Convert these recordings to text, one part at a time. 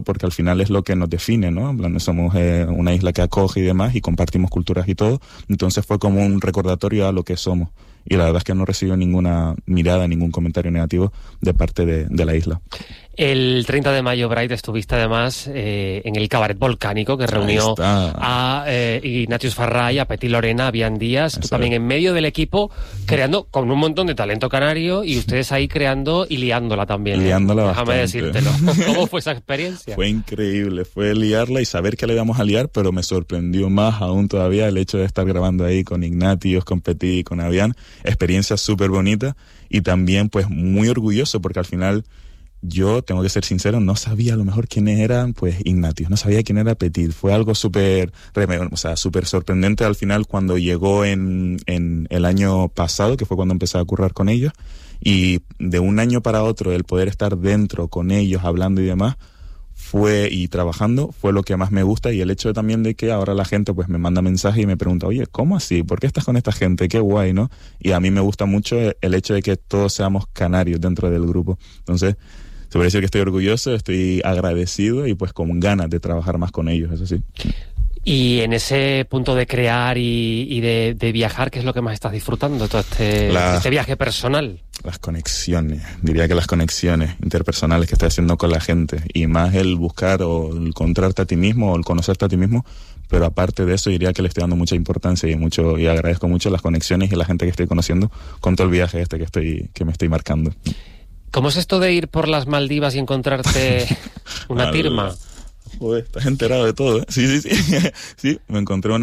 porque al final es lo que nos define, ¿no? En plan, somos una isla que acoge y demás, y compartimos culturas y todo. Entonces fue como un recordatorio a lo que somos. Y la verdad es que no recibió ninguna mirada, ningún comentario negativo de parte de la isla. El 30 de mayo, Bright, estuviste además en el Cabaret Volcánico, que reunió a Ignatius Farray, a Petit Lorena, a Bian Díaz, tú también en medio del equipo, creando con un montón de talento canario, y ustedes ahí creando y liándola también. Liándola Déjame bastante. decírtelo. ¿Cómo fue esa experiencia? Fue increíble, fue liarla y saber que le íbamos a liar, pero me sorprendió más aún todavía el hecho de estar grabando ahí con Ignatius, con Petit y con Avian. Experiencia súper bonita y también pues muy orgulloso, porque al final yo, tengo que ser sincero, no sabía a lo mejor quiénes eran pues Ignatius, no sabía quién era Petit. Fue algo súper sorprendente al final cuando llegó en el año pasado, que fue cuando empecé a currar con ellos, y de un año para otro el poder estar dentro con ellos, hablando y demás, y trabajando, fue lo que más me gusta. Y el hecho también de que ahora la gente pues me manda mensajes y me pregunta, oye, ¿cómo así? ¿Por qué estás con esta gente? Qué guay, ¿no? Y a mí me gusta mucho el hecho de que todos seamos canarios dentro del grupo. Entonces, se puede decir que estoy orgulloso, estoy agradecido y pues con ganas de trabajar más con ellos, eso sí. Y en ese punto de crear y de viajar, ¿qué es lo que más estás disfrutando? Todo este viaje personal. Las conexiones, diría que las conexiones interpersonales que estoy haciendo con la gente, y más el buscar o el encontrarte a ti mismo o el conocerte a ti mismo, pero aparte de eso diría que le estoy dando mucha importancia y agradezco mucho las conexiones y la gente que estoy conociendo con todo el viaje que me estoy marcando. ¿Cómo es esto de ir por las Maldivas y encontrarte una tirma? Joder, estás enterado de todo, ¿eh? Sí. Sí, me encontré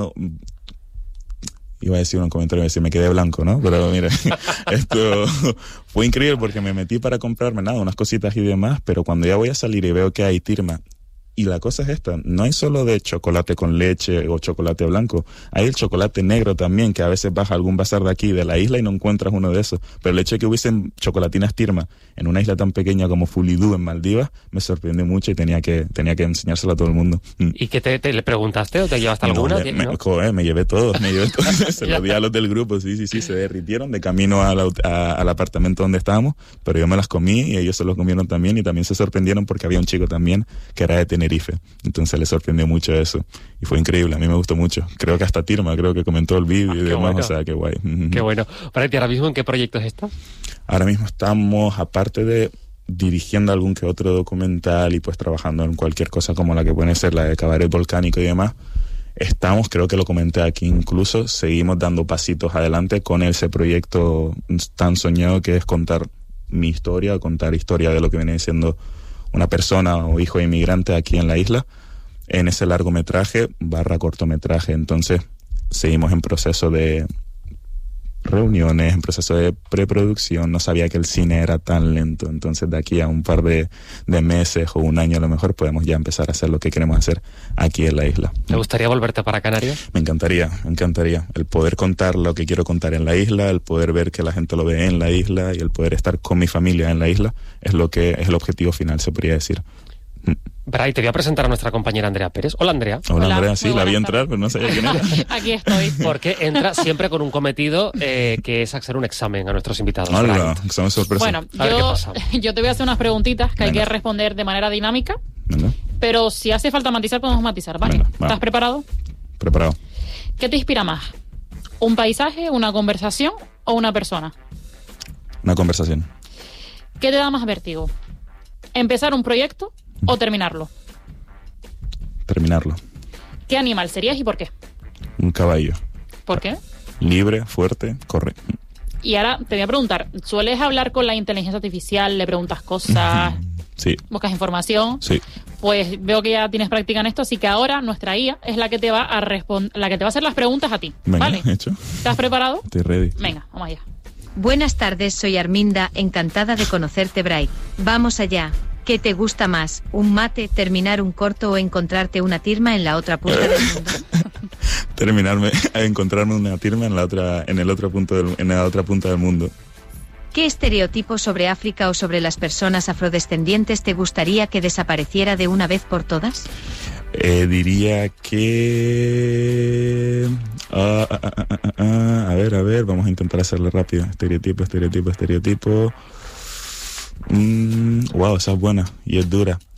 iba a decir un comentario, me quedé blanco, ¿no? Pero mira, esto fue increíble porque me metí para comprarme unas cositas y demás, pero cuando ya voy a salir y veo que hay tirma, y la cosa es esta, no hay solo de chocolate con leche o chocolate blanco, hay el chocolate negro también, que a veces vas a algún bazar de aquí de la isla y no encuentras uno de esos, pero el hecho de que hubiesen chocolatinas tirma en una isla tan pequeña como Fulidú en Maldivas me sorprendió mucho y tenía que enseñárselo a todo el mundo. ¿Y qué te le preguntaste o te llevaste alguna? Me llevé todo, se lo di a los del grupo, sí, se derritieron de camino al apartamento donde estábamos, pero yo me las comí y ellos se los comieron también, y también se sorprendieron porque había un chico también que era de Tenerife, entonces le sorprendió mucho eso y fue increíble, a mí me gustó mucho, creo que hasta Tirma que comentó el vídeo y demás, bueno. O sea, qué guay. Qué bueno. Para ti, ahora mismo, ¿en qué proyectos estás? Ahora mismo estamos, aparte de dirigiendo algún que otro documental y pues trabajando en cualquier cosa como la que puede ser la de Cabaret Volcánico y demás, estamos, creo que lo comenté aquí incluso, seguimos dando pasitos adelante con ese proyecto tan soñado que es contar mi historia, contar historia de lo que viene siendo una persona o hijo de inmigrante aquí en la isla, en ese largometraje / cortometraje. Entonces seguimos en proceso de reuniones, en proceso de preproducción. No sabía que el cine era tan lento, entonces de aquí a un par de meses o un año a lo mejor podemos ya empezar a hacer lo que queremos hacer aquí en la isla. ¿Te gustaría volverte para Canarias? Me encantaría el poder contar lo que quiero contar en la isla, el poder ver que la gente lo ve en la isla y el poder estar con mi familia en la isla es lo que es el objetivo final, se podría decir. Bray, te voy a presentar a nuestra compañera Andrea Pérez. Hola, Andrea. Hola, Andrea, sí, la vi entrar, pero no sabía quién era. Aquí estoy. Porque entra siempre con un cometido que es hacer un examen a nuestros invitados. Hola, examen sorpresa. Bueno, yo te voy a hacer unas preguntitas que hay que responder de manera dinámica. Venga. Pero si hace falta matizar, podemos matizar, ¿vale? Venga, ¿Estás preparado? Preparado. ¿Qué te inspira más? ¿Un paisaje, una conversación o una persona? Una conversación. ¿Qué te da más vértigo? ¿Empezar un proyecto o terminarlo? Terminarlo. ¿Qué animal serías y por qué? Un caballo. ¿Por qué? Libre, fuerte, corre. Y ahora te voy a preguntar, ¿sueles hablar con la inteligencia artificial? ¿Le preguntas cosas? Sí. ¿Buscas información? Sí. Pues veo que ya tienes práctica en esto, así que ahora nuestra IA es la que te va a la que te va a hacer las preguntas a ti. Venga, ¿vale? hecho. ¿Estás preparado? Estoy ready. Venga, vamos allá. Buenas tardes, soy Arminda, encantada de conocerte, Bright. Vamos allá. ¿Qué te gusta más? ¿Un mate, terminar un corto o encontrarte una tirma en la otra punta del mundo? Encontrarme una tirma en la otra punta del mundo. ¿Qué estereotipo sobre África o sobre las personas afrodescendientes te gustaría que desapareciera de una vez por todas? Diría que... A ver, vamos a intentar hacerlo rápido. Estereotipo. Wow, esa es buena y es dura.